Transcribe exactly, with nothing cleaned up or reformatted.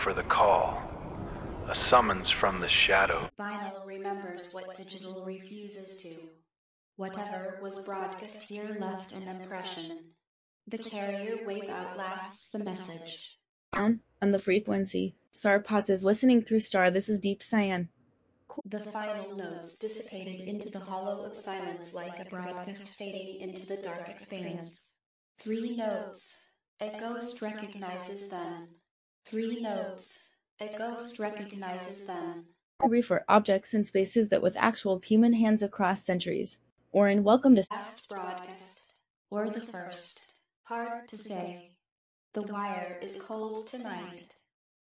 for the call. A summons from the shadow. Vinyl remembers what digital refuses to. Whatever was broadcast here left an impression. The carrier wave outlasts the message. Down on the frequency. Star pauses, listening through star. This is deep cyan. The final notes dissipated into the hollow of silence like a broadcast fading into the dark expanse. Three notes. A ghost recognizes them. Three notes. A ghost recognizes them. Refer objects and spaces that with actual human hands across centuries. Or in welcome to last broadcast. Or the first. Hard to say. The wire is cold tonight.